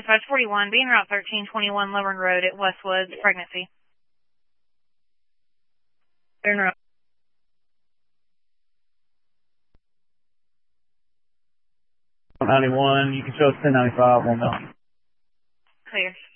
541, being Route 1321 Lowern Road at Westwoods, pregnancy. Turn around. 91, you can show us 1095 1 mile. Clear.